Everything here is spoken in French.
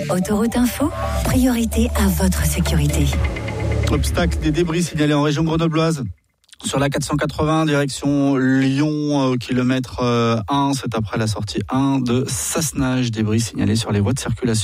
Autoroute Info, priorité à votre sécurité. Obstacle des débris signalés en région grenobloise. Sur la 480, direction Lyon, kilomètre 1, c'est après la sortie 1 de Sassenage. Débris signalés sur les voies de circulation.